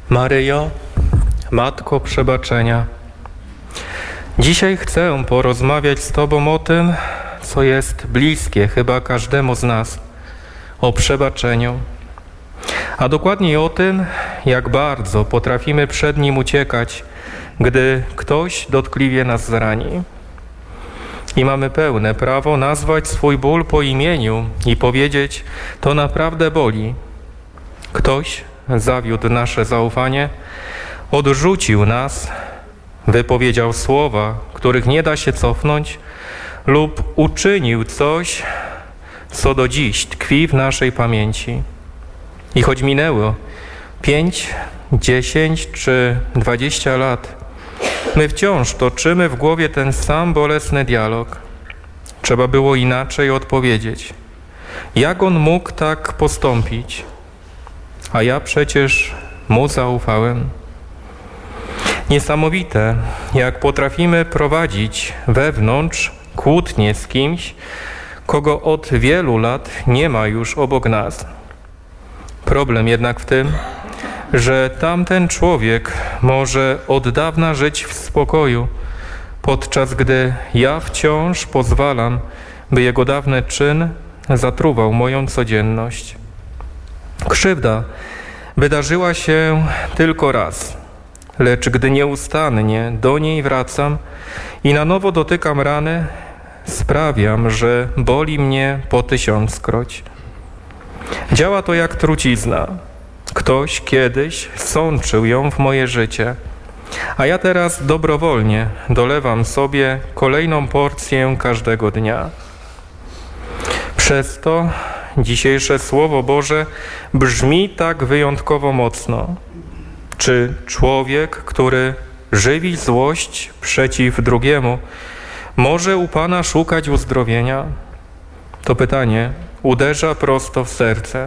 Maryjo, Matko Przebaczenia, dzisiaj chcę porozmawiać z Tobą o tym, co jest bliskie chyba każdemu z nas, o przebaczeniu, a dokładniej o tym, jak bardzo potrafimy przed nim uciekać, gdy ktoś dotkliwie nas zrani. I mamy pełne prawo nazwać swój ból po imieniu i powiedzieć: to naprawdę boli. Ktoś zawiódł nasze zaufanie, odrzucił nas, wypowiedział słowa, których nie da się cofnąć, lub uczynił coś, co do dziś tkwi w naszej pamięci. I choć minęło 5, 10 czy 20 lat, my wciąż toczymy w głowie ten sam bolesny dialog. Trzeba było inaczej odpowiedzieć. Jak on mógł tak postąpić? A ja przecież mu zaufałem. Niesamowite, jak potrafimy prowadzić wewnątrz kłótnie z kimś, kogo od wielu lat nie ma już obok nas. Problem jednak w tym, że tamten człowiek może od dawna żyć w spokoju, podczas gdy ja wciąż pozwalam, by jego dawny czyn zatruwał moją codzienność. Krzywda wydarzyła się tylko raz, lecz gdy nieustannie do niej wracam i na nowo dotykam rany, sprawiam, że boli mnie po 1000-kroć. Działa to jak trucizna. Ktoś kiedyś sączył ją w moje życie, a ja teraz dobrowolnie dolewam sobie kolejną porcję każdego dnia. Przez to dzisiejsze Słowo Boże brzmi tak wyjątkowo mocno. Czy człowiek, który żywi złość przeciw drugiemu, może u Pana szukać uzdrowienia? To pytanie uderza prosto w serce.